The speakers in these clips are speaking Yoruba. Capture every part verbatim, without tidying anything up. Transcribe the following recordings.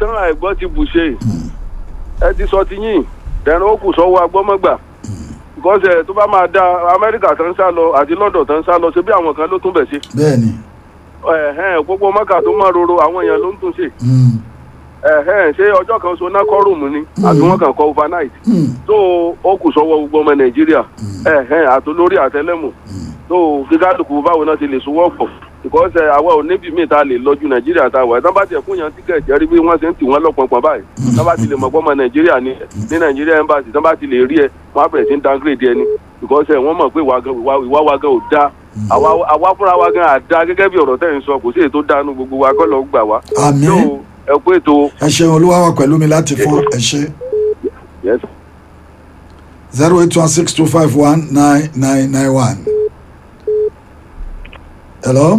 tán àìgbọ́ ti bù ṣe ẹ ti sọ ti yín dẹ̀rùn ó kù sọ́wọ́ agbọ́mọ́gbà because ẹ tó bá máa da Amẹ́ríkà tó ń sá lọ àti London tó ń sá lọ ṣe bí àwọn kan ló tún bẹ̀ ṣe. bẹ́ẹ̀ni. ẹ̀hẹ́n gbogbo mọ́kà tó máa roro àwọn èèyàn ló ń tún ṣe. ẹ̀hẹ́n ṣé ọjọ́ kan so ná kọ́rùmù ni àti wọ́n kàn kọ́ overnight. tó ó kù sọ́wọ́ gbogbo ọmọ Nàìjíríà ẹ̀hẹ́n àtolórí àtẹlẹ́mù tó kíkálùkù báwo náà ti lè sowọ́ pọ̀ because àwa ò níbi míì tá a lè lọ ju Nàìjíríà tá a wà tán bá tiẹ̀ fún yàn tíkẹ̀tì ẹ̀rí bí wọ́n ṣe ń tì wọ́n lọ́pọ̀npọ̀n báyìí tán bá ti lè mọ̀ pé ọmọ Nàìjíríà ní ní Nàìjíríà embassy tán bá ti lè rí ẹ wọ́n á bẹ̀rẹ̀ sí ń downgrade ẹni because wọ́n mọ̀ pé ìwà wa gan ò dáa àwa fúnra wa gan àdá gẹ́gẹ́ bí ọ̀rọ̀ tẹ́ ń sọ kò sí èyí tó dánú gbogbo wa kọ́ lọ gbà wá. àmín ẹ kú ètò. ẹ ṣeun Olúwa wà pẹ̀lú mi láti fún ẹ ṣe. zero eight one six two five one nine nine nine one. hello.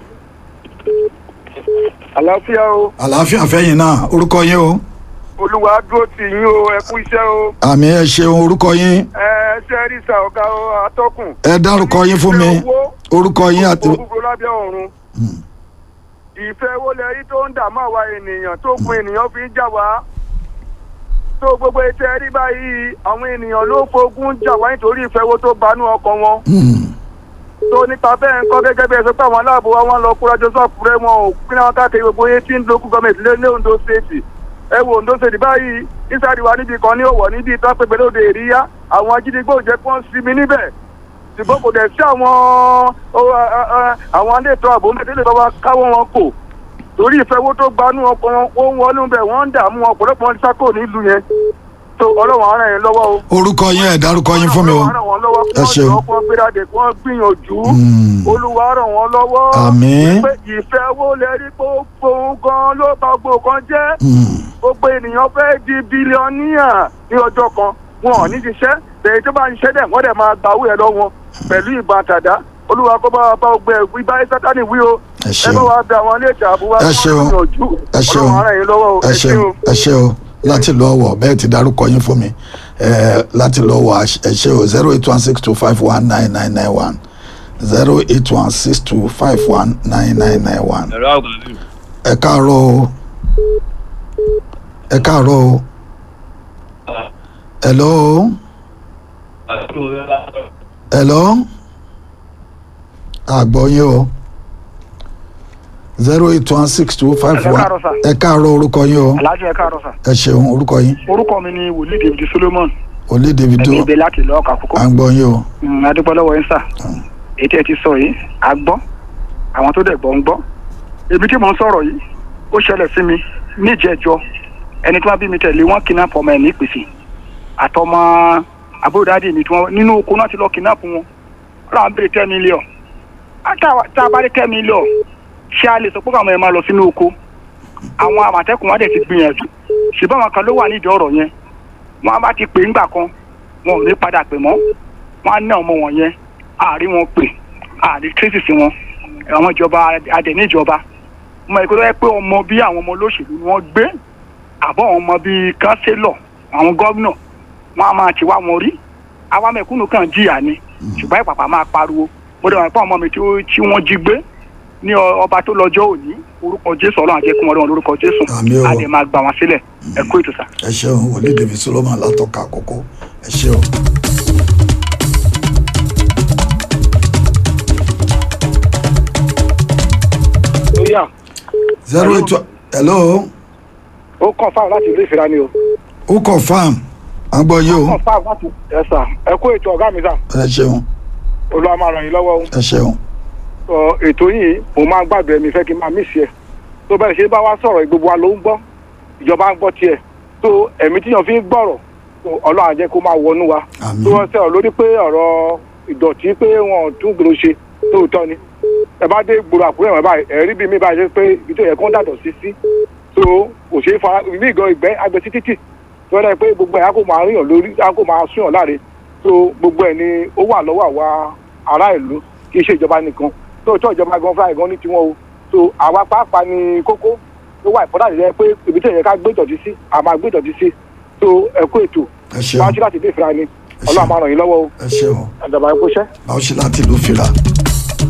àlàáfíà o. àlàáfíà fẹ́yìn náà orúkọ yín o. Olúwa dúró tì yín o ẹ kú iṣẹ́ o. àmín ẹ ṣeun orúkọ yín. ẹ ṣe rí sa ọ̀gá atọ́kùn. ẹ dárúkọ yín fún mi orúkọ yín àti. gbogbo lábẹ́ ọ̀run. ìfẹ́ wo lẹ rí tó ń dààmú àwa ènìyàn tó gun ènìyàn fi ń jà wá. tó gbogbo ètò ẹ̀rí báyìí àwọn ènìyàn ló fogun jà wá nítorí ìfẹ́ wo tó banú ọkàn wọn. tó nípa bẹ́ẹ̀ ń kọ́ gẹ́gẹ́ bí ẹ sọ pé àwọn aláàbò wa wọn lọ kóra Joseph rẹ wọn ò pín àwọn káàkiri gbogbo eighteen local government lé ní Ondo state ẹ wo Ondo state báyìí ìsáàdì wa níbi kan ní òwò níbi ìtàn pépé lóde èríyá àwọn ajínigbé ò jẹ́ kí wọ́n sinmi níbẹ̀ ṣùgbọ́n kò dẹ̀ sí àwọn àwọn aléètò ààbò mẹ́tẹ́lẹ̀ bá wa káwọ́ wọn kò torí ìfẹ́wó tó gbanú ọkàn wọn ó wọnú bẹ̀ wọ́n ń dààmú ọ̀pọ̀lọpọ̀ wọn sákò nílùú yẹn tó Ọlọ́run á ràn yín lọ́wọ́ o. orúkọ yín ẹ dárúkọ yín fún mi o. ẹ ṣeun wọ́n gbéradè kí wọ́n gbìyànjú Olúwa ràn wọ́n lọ́wọ́. àmín. ìfẹ́ wo lẹ rí gbogbo gan ló bá gbogbo kan jẹ́ gbogbo ènìyàn fẹ́ di bílíọ̀nìyà ní ọjọ́ kan wọn ò ní ṣiṣẹ́ bẹ̀rẹ̀ tó bá ń ṣiṣẹ́ dẹ̀ wọ́n dẹ̀ máa gbàwó ẹ̀ lọ́wọ́ pẹ̀lú ìbọn àtàdá Olúwa kó bá bá gbẹ ìbá Sátánì wí o ẹ bá wa bẹ àwọn ilé ìjà àbúwá ẹ ṣeun ẹ ṣeun ẹ ṣeun ẹ ṣeun láti lọ wọ bẹ́ẹ̀ ti dárúkọ yín fún mi láti lọ wọ ẹ ṣe o zero eight one six two five one nine nine nine one zero eight one six two five one nine nine nine one. ẹ káàárọ̀ o ẹ káàárọ̀ o hello hello àgbọ̀ yín o zero eight one six two five one ẹ káàárọ̀ orúkọ yín o. aláàjì ẹ káàárọ̀ sà. ẹ ṣeun orúkọ yín. orúkọ mi ni wòlíì David Solomon. wòlíì David o ẹ̀mí ibẹ̀ láti lọ́ọ́ kàkókò. à ń gbọ́ yín o. adúpẹ́ lọ́wọ́ yín sà. ètò ẹ̀ ti sọ yìí a gbọ́ àwọn tó dẹ̀ gbọ́ ń gbọ́. ebi tí mò ń sọ̀rọ̀ yìí ó ṣẹlẹ̀ sí mi níjẹ̀jọ ẹni tí wọ́n bí mi tẹ̀lé wọ́n kidnap ọmọ ẹ̀ ní Ìpèsè àtọmọ àbúrò dáàdì mi tí wọ́n nínú oko náà ti lọ kidnap wọn ọ̀rọ̀ àwọn bèrè ten million tá a bá rí ten million ṣé a lè sọ pé àwọn ẹ̀ máa lọ sínú oko àwọn àmọ̀tẹ́kùn wọn dẹ̀ ti gbìyànjú ṣùgbọ́n àwọn kan ló wà nídìí ọ̀rọ̀ yẹn wọn bá ti pè ńgbà kan wọn ò ní padà pè mọ́ wọn á ná ọmọ wọn yẹn àárí wọn pè àárí tracy sí wọn àwọn ìjọba adẹ̀níjọba ọmọ ìkọ́tọ́ yẹ pé ọmọ bí àwọn ọmọ olóṣèlú ni wọ́n gbé àbọ̀ àwọn ọmọ bíi kánsílọ̀ àwọn gómìnà wọn á máa ti wá wọn rí àwa mẹ̀kúnnù kan jìyà ni ṣùgbọ́n ìpàpà máa pariwo mo dẹ̀ wọ́n pọ̀ ọmọ mi tí wọ́n jí gbé ní ọba tó lọ́jọ́ òní orúkọ Jésù Ọlọ́run àjẹkùn ọdún lórúkọ Jésù àdè máa gbà wọn sílẹ̀ ẹ kú ètò sà. ẹ ṣeun wòlíì David Solomon látọ̀ka àkókò ẹ ṣeun. zero eight one hello. ó confam láti ìlú Ìfira ni o. ó confam à ń gbọ́ yín o. ó confam láti ẹ sà ẹ kú ètò ọ̀gá mi sà. ẹ ṣeun. Olúwa máa ràn yín lọ́wọ́ o. ẹ ṣeun. ètò yìí mo máa ń gbàgbé mi fẹ́ kí n máa mí sí ẹ tó bẹ́ẹ̀ ṣe bá wá sọ̀rọ̀ gbogbo wa ló ń gbọ́ ìjọba ń gbọ́ tiẹ̀ tó ẹ̀mí tíyan fi ń gbọ́rọ̀ Ọlọ́run á jẹ́ kó máa wọnú wa tó wọ́n sọ̀rọ̀ lórí pé ọ̀rọ̀ ìdọ̀tí pé wọn tún gbèrò ṣe tóòtọ́ ni ẹ bá dé gbòòrò àkúrẹ́ wọn báyìí ẹ̀rí bí mi báyìí ṣe pé ibi tó yẹ kó ń dàtọ̀ sí sí tó kò ṣeé fara ìlú ìgan ìgbẹ́ agbẹ́ sí títì tó yẹ pé gbogbo ẹ̀ á kò máa ríyàn lórí á kò máa súyàn láre tó gbogbo ẹ̀ ni ó wà lọ́wọ́ àwa ará ìlú kì í ṣe ìjọba nìkan tó tó ìjọba gan fúnra gan ní tiwọn o tó àwa pàápàá ní kókó ló wà ìpọ́nà yẹ pé ibi tí èyàn ká gbé ìtọ́jú sí àmà gbé ìtọ́jú sí tó ẹ̀kú ètò báwo ṣe láti dé ìfira ni Ọlọ́run máa ràn yín lọ́wọ́ o ẹ ṣeun àdàbà ẹ̀kú iṣẹ́. báwo ṣe láti ìlú Ìfira